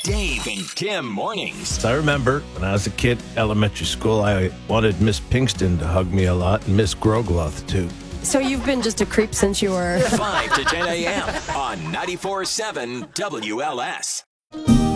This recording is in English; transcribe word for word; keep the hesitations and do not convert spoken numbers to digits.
Dave and Tim mornings. I remember when I was a kid, elementary school, I wanted Miss Pinkston to hug me a lot and Miss Grogloth too. So you've been just a creep since you were... five to ten a.m. on ninety-four point seven W L S.